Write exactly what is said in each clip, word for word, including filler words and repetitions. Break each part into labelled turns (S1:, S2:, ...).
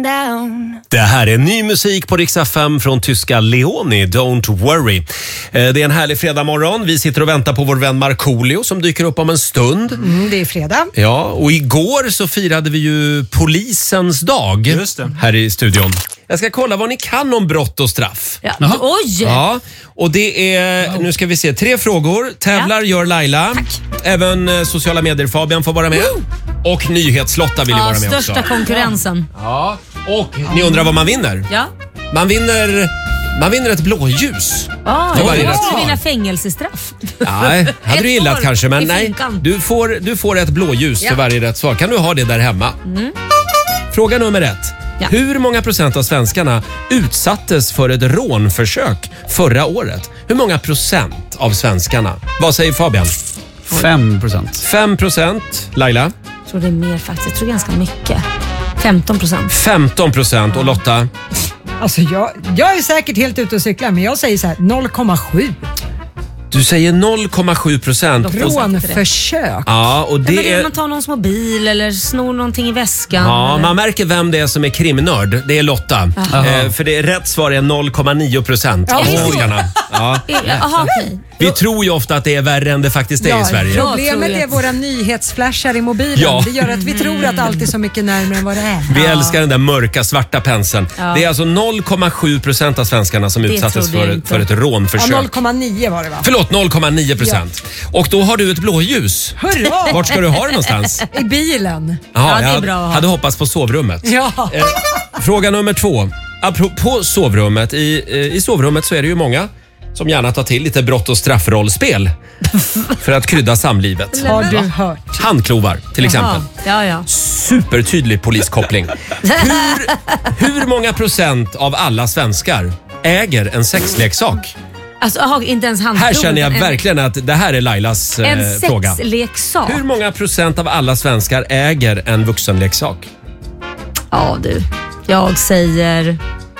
S1: down.
S2: Det här är ny musik på Rix F M från tyska Leoni, Don't Worry. Eh, Det är en härlig fredagmorgon. Vi sitter och väntar på vår vän Markoolio som dyker upp om en stund.
S3: Mm, det är fredag.
S2: Ja, och igår så firade vi ju polisens dag.
S4: Just det.
S2: Här i studion. Jag ska kolla vad ni kan om brott och straff.
S1: Ja. Oj!
S2: Ja, och det är, nu ska vi se, tre frågor. Tävlar gör Laila.
S1: Tack.
S2: Även eh, sociala medier Fabian får vara med. Och nyhetslotta vill ju
S1: Ja,
S2: vara med
S1: största
S2: också.
S1: konkurrensen.
S2: Ja, och ni undrar vad man vinner?
S1: Ja.
S2: Man vinner, man vinner ett blåljus.
S1: Ah,
S2: För varje
S1: jag
S2: rätt
S1: måste
S2: svar.
S1: vinna fängelsestraff.
S2: Nej, hade du gillat
S1: år
S2: kanske, men
S1: i
S2: nej.
S1: finkan.
S2: Du får, du får ett blåljus
S1: Ja.
S2: för varje rätt svar. Kan du ha det där hemma?
S1: Mm.
S2: Fråga nummer ett.
S1: Ja.
S2: Hur många procent av svenskarna utsattes för ett rånförsök förra året? Hur många procent av svenskarna? Vad säger Fabian?
S4: Fem procent.
S2: fem procent. Laila?
S1: Jag tror det är mer faktiskt. Jag tror ganska mycket. femton procent.
S2: femton procent. Och Lotta?
S3: Alltså jag, jag är säkert helt ute och cyklar, men jag säger så här noll komma sju.
S2: Du säger noll komma sju procent.
S3: Rånförsök.
S2: Ja, och
S1: Ja, men det
S2: det
S1: är
S2: är...
S1: man tar någons mobil eller snor någonting i väskan.
S2: Ja,
S1: eller...
S2: man märker vem det är som är krimnörd. Det är Lotta. Eh, för det är rätt svar är noll komma nio procent av
S3: Ja.
S2: svenskarna. Ja.
S1: Jaha, okej.
S2: Vi tror ju ofta att det är värre än det faktiskt är i Sverige.
S1: ja.
S3: Problemet
S1: tror jag.
S3: är våra nyhetsflashar i mobilen.
S2: Ja.
S3: Det gör att vi tror att allt är så mycket närmare än vad det är.
S2: Vi älskar den där mörka svarta penseln.
S1: Ja.
S2: Det är alltså noll komma sju procent av svenskarna som
S1: Det
S2: utsattes
S1: trodde jag
S2: för,
S1: inte.
S2: för ett
S3: Ja,
S2: rånförsök.
S3: noll komma nio var det va?
S2: Förlåt, noll komma nio procent. Och då har du ett blåljus.
S3: Hurra!
S2: Vart ska du ha det någonstans?
S3: I bilen.
S2: Jaha,
S1: Ja, det är
S2: jag
S1: bra att ha.
S2: hade hoppats på sovrummet.
S3: Ja.
S2: Eh, fråga nummer två. Apropå sovrummet. I, eh, I sovrummet så är det ju många som gärna tar till lite brott- och straffrollspel för att krydda samlivet.
S3: Har du hört?
S2: Handklovar till exempel.
S1: Ja, ja.
S2: Supertydlig poliskoppling. Hur, hur många procent av alla svenskar äger en sexleksak?
S1: Alltså, aha, inte ens handklov.
S2: Här känner jag
S1: en,
S2: verkligen att det här är Lailas eh,
S1: En
S2: fråga.
S1: sexleksak.
S2: Hur många procent av alla svenskar äger en vuxenleksak?
S1: Ja, du. Jag säger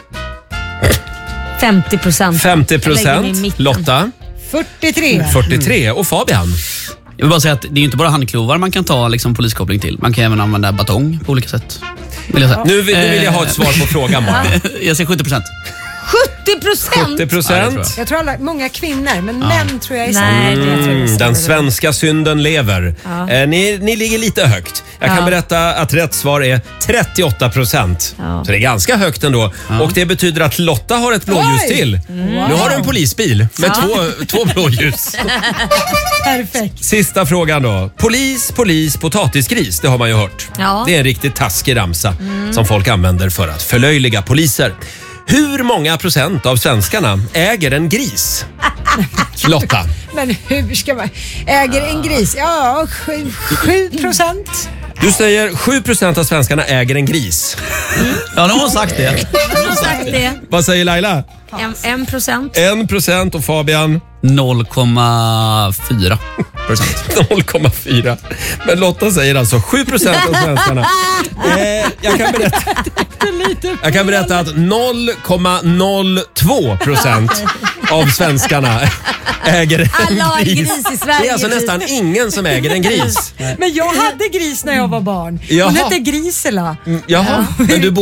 S1: femtio procent.
S2: femtio
S1: Jag lägger mig i
S2: procent.
S1: mitten.
S2: Lotta?
S3: fyrtiotre.
S2: fyrtiotre. Och Fabian?
S4: Jag vill bara säga att det är ju inte bara handklovar man kan ta liksom, poliskoppling till. Man kan även använda batong på olika sätt. Vill jag säga.
S2: Nu vill, nu vill jag ha ett svar på frågan bara.
S4: Jag säger sjuttio procent.
S1: sjuttio procent?
S2: sjuttio
S4: Ja, det
S2: procent.
S4: tror
S3: Jag tror alla, många kvinnor, men män tror jag är
S1: Nej,
S3: sant.
S1: det tror jag
S2: Mm,
S1: inte.
S2: den svenska synden lever.
S1: Ja.
S2: Eh, ni, ni ligger lite högt. Jag kan
S1: Ja.
S2: berätta att rätt svar är trettioåtta procent.
S1: Ja.
S2: Så det är ganska högt ändå. Och det betyder att Lotta har ett blåljus
S3: Oj!
S2: till. Nu har du en polisbil med
S1: Ja.
S2: två, två blåljus.
S3: Perfekt.
S2: Sista frågan då. Polis, polis, potatisgris. Det har man ju hört.
S1: Ja.
S2: Det är en riktigt taskig ramsa som folk använder för att förlöjliga poliser. Hur många procent av svenskarna äger en gris? Lotta.
S3: Men hur ska man... Äger en gris? Ja, sju, sju procent.
S2: Du säger sju procent av svenskarna äger en gris.
S4: Ja, de har sagt det.
S1: Jag har sagt det.
S2: Vad säger Laila?
S1: En, en procent.
S2: En procent och Fabian?
S4: noll komma fyra procent.
S2: noll komma fyra. Men Lotta säger alltså sju procent av svenskarna. Eh, jag, kan berätta, jag kan berätta att noll komma noll två procent av svenskarna äger en
S1: Alla har en
S2: gris.
S1: gris i Sverige.
S2: Det är alltså nästan ingen som äger en gris.
S3: Men jag hade gris när jag var barn.
S2: Jaha.
S3: Hon hette Grisela.
S2: Jaha, men du